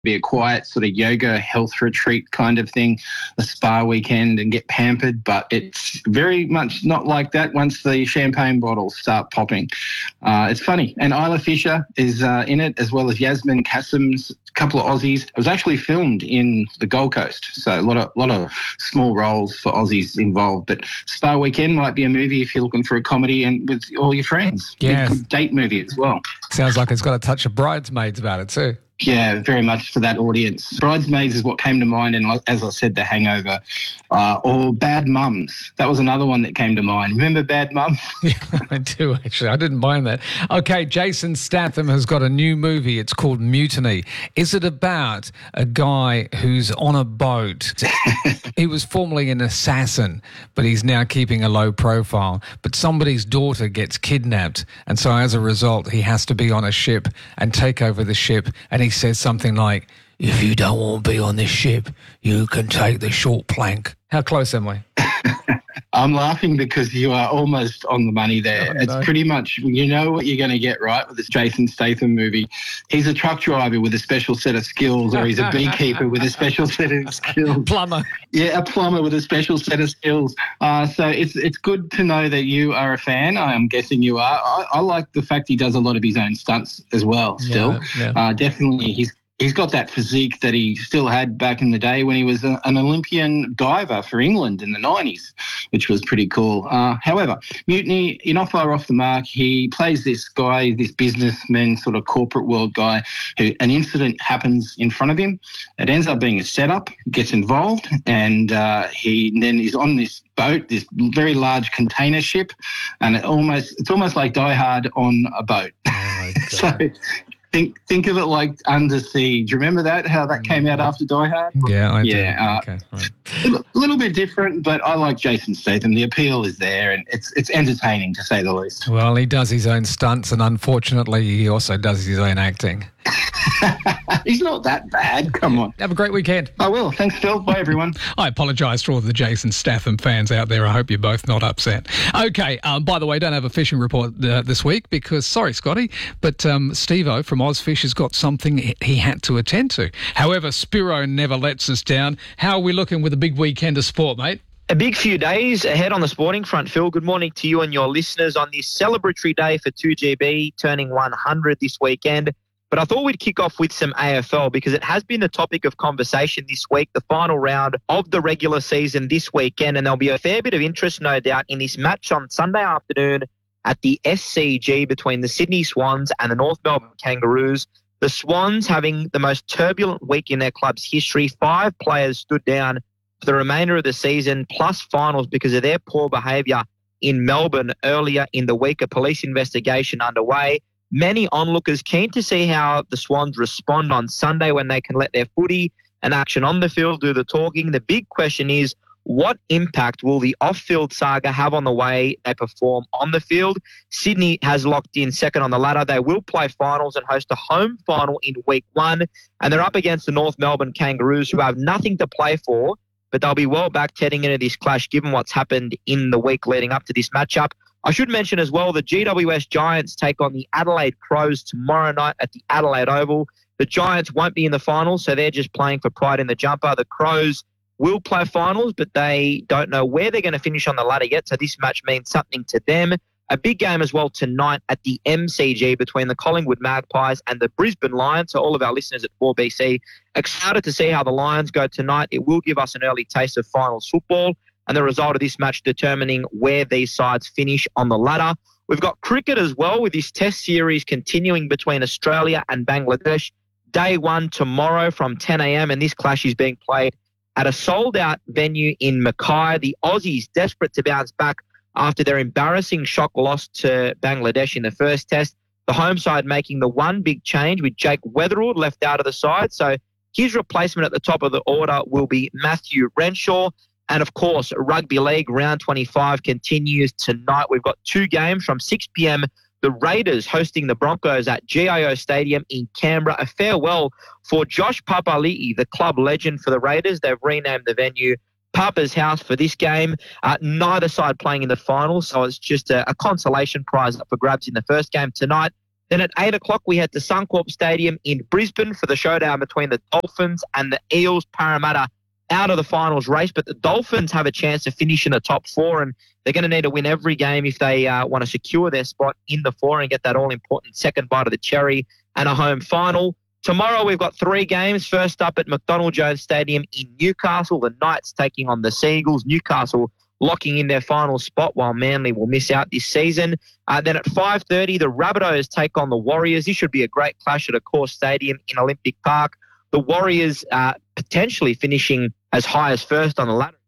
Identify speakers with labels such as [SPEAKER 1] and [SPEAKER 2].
[SPEAKER 1] be a quiet sort of yoga health retreat kind of thing, a spa weekend and get pampered. But it's very much not like that once the champagne bottles start popping. It's funny. And Isla Fisher is in it, as well as Yasmin Kassim's, a couple of Aussies. It was actually filmed in the Gold Coast, so a lot of small roles for Aussies involved. But Spa Weekend might be a movie if you're looking for a comedy and with all your friends.
[SPEAKER 2] Yeah.
[SPEAKER 1] Good date movie as well.
[SPEAKER 2] Sounds like it's got a touch of Bridesmaids about it too.
[SPEAKER 1] Yeah, very much for that audience. Bridesmaids is what came to mind, and as I said, The Hangover, or Bad Mums. That was another one that came to mind. Remember Bad Mums?
[SPEAKER 2] Yeah, I do, actually. I didn't mind that. Okay, Jason Statham has got a new movie. It's called Mutiny. Is it about a guy who's on a boat? He was formerly an assassin, but he's now keeping a low profile. But somebody's daughter gets kidnapped, and so as a result, he has to be on a ship and take over the ship, and he says something like, "If you don't want to be on this ship, you can take the short plank." How close am I?
[SPEAKER 1] I'm laughing because you are almost on the money there.
[SPEAKER 2] Oh, no.
[SPEAKER 1] It's pretty much, you know what you're going to get right with this Jason Statham movie. He's a truck driver with a special set of skills, or he's a beekeeper with a special set of skills.
[SPEAKER 2] Plumber.
[SPEAKER 1] Yeah, a plumber with a special set of skills. So it's good to know that you are a fan. I'm guessing you are. I like the fact he does a lot of his own stunts as well still.
[SPEAKER 2] Yeah.
[SPEAKER 1] Definitely, he's got that physique that he still had back in the day when he was an Olympian diver for England in the 90s, which was pretty cool. However, Mutiny, you're not far off the mark. He plays this guy, this businessman, sort of corporate world guy, who an incident happens in front of him. It ends up being a setup, gets involved, and he then is on this boat, this very large container ship, and it's almost like Die Hard on a boat.
[SPEAKER 2] Oh my God.
[SPEAKER 1] So Think of it like Under Siege. Do you remember that? How that came out after Die Hard?
[SPEAKER 2] Yeah, I do.
[SPEAKER 1] Okay,
[SPEAKER 2] right.
[SPEAKER 1] A little bit different, but I like Jason Statham. The appeal is there, and it's entertaining to say the least.
[SPEAKER 2] Well, he does his own stunts, and unfortunately, he also does his own acting.
[SPEAKER 1] He's not that bad. Come on.
[SPEAKER 2] Have a great weekend.
[SPEAKER 1] I will. Thanks, Phil. Bye, everyone.
[SPEAKER 2] I apologise for all the Jason Statham fans out there. I hope you're both not upset. Okay, by the way, don't have a fishing report this week because, sorry, Scotty, but Steve-O from Ozfish has got something he had to attend to. However, Spiro never lets us down. How are we looking with a big weekend of sport, mate?
[SPEAKER 3] A big few days ahead on the sporting front, Phil. Good morning to you and your listeners on this celebratory day for 2GB, turning 100 this weekend. But I thought we'd kick off with some AFL because it has been the topic of conversation this week, the final round of the regular season this weekend, and there'll be a fair bit of interest, no doubt, in this match on Sunday afternoon at the SCG between the Sydney Swans and the North Melbourne Kangaroos. The Swans having the most turbulent week in their club's history. 5 players stood down for the remainder of the season, plus finals because of their poor behaviour in Melbourne earlier in the week. A police investigation underway. Many onlookers keen to see how the Swans respond on Sunday when they can let their footy and action on the field do the talking. The big question is, what impact will the off-field saga have on the way they perform on the field? Sydney has locked in second on the ladder. They will play finals and host a home final in week 1, and they're up against the North Melbourne Kangaroos, who have nothing to play for, but they'll be well backed heading into this clash given what's happened in the week leading up to this matchup. I should mention as well the GWS Giants take on the Adelaide Crows tomorrow night at the Adelaide Oval. The Giants won't be in the finals, so they're just playing for pride in the jumper. The Crows will play finals, but they don't know where they're going to finish on the ladder yet, so this match means something to them. A big game as well tonight at the MCG between the Collingwood Magpies and the Brisbane Lions. So all of our listeners at 4BC, excited to see how the Lions go tonight. It will give us an early taste of finals football, and the result of this match determining where these sides finish on the ladder. We've got cricket as well, with this test series continuing between Australia and Bangladesh. Day 1 tomorrow from 10 a.m, and this clash is being played at a sold-out venue in Mackay. The Aussies desperate to bounce back after their embarrassing shock loss to Bangladesh in the first test. The home side making the one big change with Jake Weatherald left out of the side. So his replacement at the top of the order will be Matthew Renshaw. And, of course, Rugby League Round 25 continues tonight. We've got 2 games from 6 p.m. The Raiders hosting the Broncos at GIO Stadium in Canberra. A farewell for Josh Papali'i, the club legend for the Raiders. They've renamed the venue Papa's House for this game. Neither side playing in the final, so it's just a consolation prize up for grabs in the first game tonight. Then at 8 o'clock, we head to Suncorp Stadium in Brisbane for the showdown between the Dolphins and the Eels. Parramatta out of the finals race, but the Dolphins have a chance to finish in the top 4, and they're going to need to win every game if they want to secure their spot in the 4 and get that all-important second bite of the cherry and a home final. Tomorrow we've got 3 games. First up at McDonald Jones Stadium in Newcastle, the Knights taking on the Seagulls. Newcastle locking in their final spot while Manly will miss out this season. Then at 5:30, the Rabbitohs take on the Warriors. This should be a great clash at Accor Stadium in Olympic Park. The Warriors potentially finishing as high as first on the ladder.